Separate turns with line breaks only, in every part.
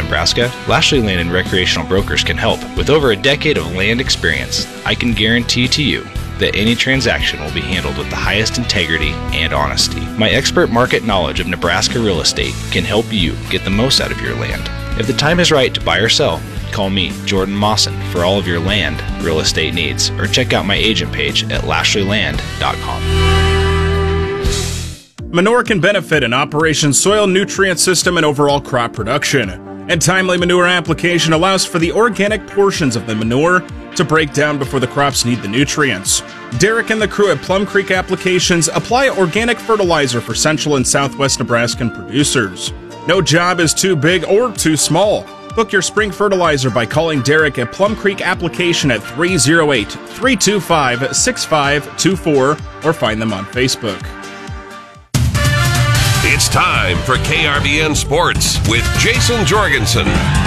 Nebraska, Lashley Land and Recreational Brokers can help. With over a decade of land experience, I can guarantee to you that any transaction will be handled with the highest integrity and honesty. My expert market knowledge of Nebraska real estate can help you get the most out of your land. If the time is right to buy or sell, call me, Jordan Mawson, for all of your land real estate needs, or check out my agent page at lashleyland.com.
Manure can benefit an operation's soil nutrient system and overall crop production. And timely manure application allows for the organic portions of the manure to break down before the crops need the nutrients. Derek and the crew at Plum Creek Applications apply organic fertilizer for central and southwest Nebraskan producers. No job is too big or too small. Book your spring fertilizer by calling Derek at Plum Creek Application at 308-325-6524 or find them on Facebook.
It's time for KRVN Sports with Jason Jorgensen.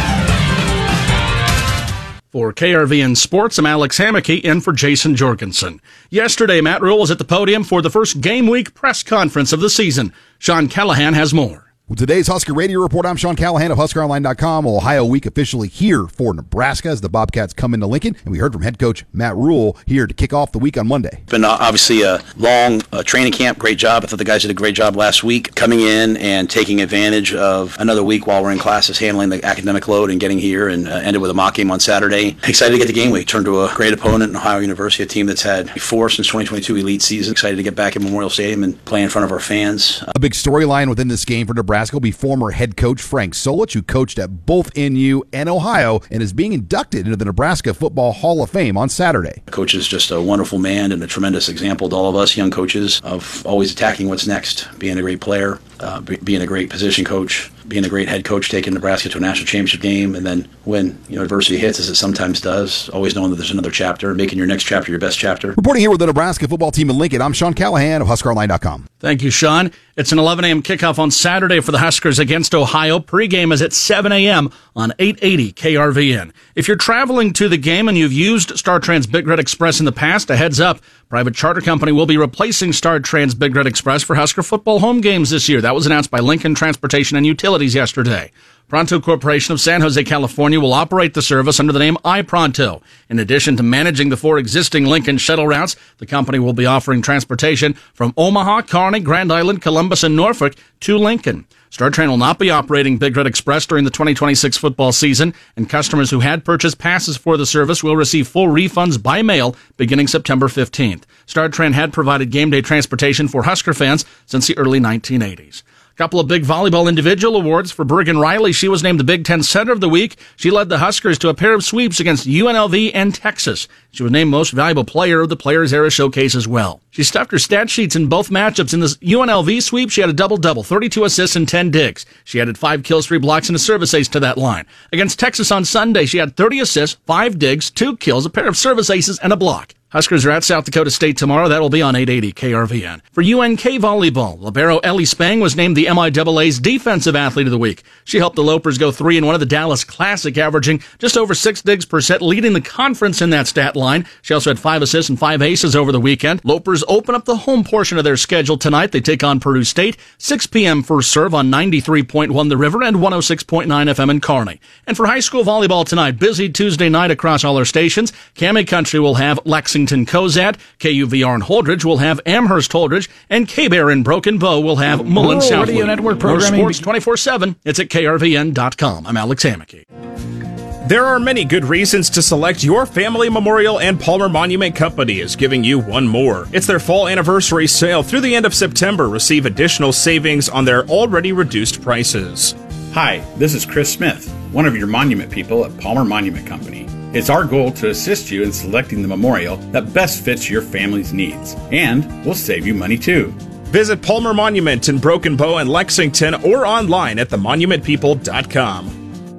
For KRVN Sports, I'm Alex Hammocky in for Jason Jorgensen. Yesterday, Matt Rule was at the podium for the first game week press conference of the season. Sean Callahan has more.
With today's Husker Radio Report, I'm Sean Callahan of HuskerOnline.com. Ohio Week officially here for Nebraska as the Bobcats come into Lincoln. And we heard from head coach Matt Rule here to kick off the week on Monday.
It's been obviously a long training camp. Great job. I thought the guys did a great job last week coming in and taking advantage of another week while we're in classes, handling the academic load and getting here, and ended with a mock game on Saturday. Excited to get the game week. Turned to a great opponent in Ohio University, a team that's had 4 since 2022 elite season. Excited to get back in Memorial Stadium and play in front of our fans.
A big storyline within this game for Nebraska will be former head coach Frank Solich, who coached at both NU and Ohio and is being inducted into the Nebraska Football Hall of Fame on Saturday.
Coach is just a wonderful man and a tremendous example to all of us young coaches of always attacking what's next, being a great player, being a great position coach, being a great head coach, taking Nebraska to a national championship game, and then when adversity hits, as it sometimes does, always knowing that there's another chapter, making your next chapter your best chapter.
Reporting here with the Nebraska football team in Lincoln, I'm Sean Callahan of HuskerOnline.com.
Thank you, Sean. It's an 11 a.m. kickoff on Saturday for the Huskers against Ohio. Pregame is at 7 a.m. on 880 KRVN. If you're traveling to the game and you've used StarTrans Big Red Express in the past, a heads up. Private charter company will be replacing StarTrans Big Red Express for Husker football home games this year. That was announced by Lincoln Transportation and Utilities yesterday. Pronto Corporation of San Jose, California will operate the service under the name iPronto. In addition to managing the 4 existing Lincoln shuttle routes, the company will be offering transportation from Omaha, Kearney, Grand Island, Columbus, and Norfolk to Lincoln. StarTran will not be operating Big Red Express during the 2026 football season, and customers who had purchased passes for the service will receive full refunds by mail beginning September 15th. StarTran had provided game day transportation for Husker fans since the early 1980s. A couple of big volleyball individual awards for Bergen Riley. She was named the Big Ten Center of the Week. She led the Huskers to a pair of sweeps against UNLV and Texas. She was named Most Valuable Player of the Players Era Showcase as well. She stuffed her stat sheets in both matchups. In the UNLV sweep, she had a double-double, 32 assists and 10 digs. She added 5 kills, 3 blocks, and a service ace to that line. Against Texas on Sunday, she had 30 assists, 5 digs, 2 kills, a pair of service aces, and a block. Huskers are at South Dakota State tomorrow. That will be on 880 KRVN. For UNK volleyball, libero Ellie Spang was named the MIAA's Defensive Athlete of the Week. She helped the Lopers go 3-1 at the Dallas Classic, averaging just over 6 digs per set, leading the conference in that stat line. She also had 5 assists and 5 aces over the weekend. Lopers open up the home portion of their schedule tonight. They take on Purdue State, 6 p.m. first serve on 93.1 The River and 106.9 FM in Kearney. And for high school volleyball tonight, busy Tuesday night across all our stations. Cammie Country will have Lexington Cozad, KUVR and Holdridge will have Amherst Holdridge, and K-Bear in Broken Bow will have Mullen Southwood.
Radio Network
More
programming.
sports 24/7. It's at KRVN.com. I'm Alex Hammocky.
There are many good reasons to select your family memorial, and Palmer Monument Company is giving you one more. It's their fall anniversary sale through the end of September. Receive additional savings on their already reduced prices.
Hi, this is Chris Smith, one of your monument people at Palmer Monument Company. It's our goal to assist you in selecting the memorial that best fits your family's needs, and we'll save you money too.
Visit Palmer Monument in Broken Bow and Lexington or online at themonumentpeople.com.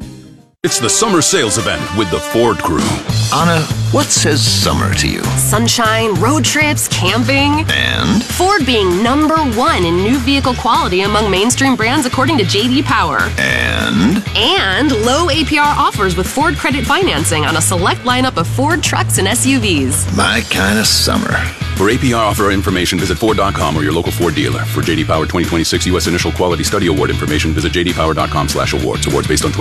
It's the summer sales event with the Ford Crew.
Anna, what says summer to you?
Sunshine, road trips, camping.
And?
Ford being #1 in new vehicle quality among mainstream brands according to J.D. Power.
And
low APR offers with Ford credit financing on a select lineup of Ford trucks and SUVs.
my kind of summer.
For APR offer information, visit Ford.com or your local Ford dealer. For J.D. Power 2026 U.S. Initial Quality Study Award information, visit jdpower.com/awards. Awards based on